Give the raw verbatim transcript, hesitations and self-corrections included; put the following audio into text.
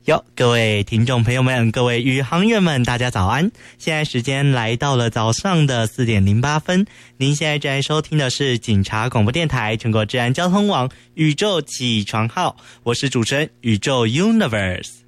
哟，各位听众朋友们，各位宇航员们，大家早安！现在时间来到了早上的四点零八分。您现在正在收听的是警察广播电台全国治安交通网宇宙起床号，我是主持人宇宙 Universe。